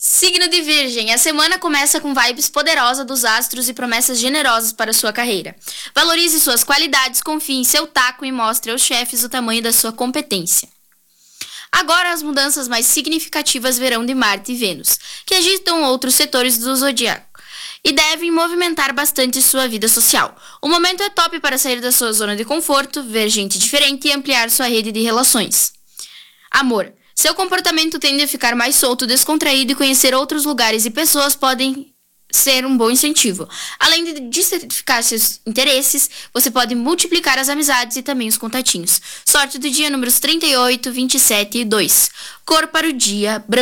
Signo de Virgem, a semana começa com vibes poderosas dos astros e promessas generosas para sua carreira. Valorize suas qualidades, confie em seu taco e mostre aos chefes o tamanho da sua competência. Agora as mudanças mais significativas virão de Marte e Vênus, que agitam outros setores do zodiaco e devem movimentar bastante sua vida social. O momento é top para sair da sua zona de conforto, ver gente diferente e ampliar sua rede de relações. Amor. Seu comportamento tende a ficar mais solto, descontraído e conhecer outros lugares e pessoas podem ser um bom incentivo. Além de diversificar seus interesses, você pode multiplicar as amizades e também os contatinhos. Sorte do dia números 38, 27 e 2. Cor para o dia branco.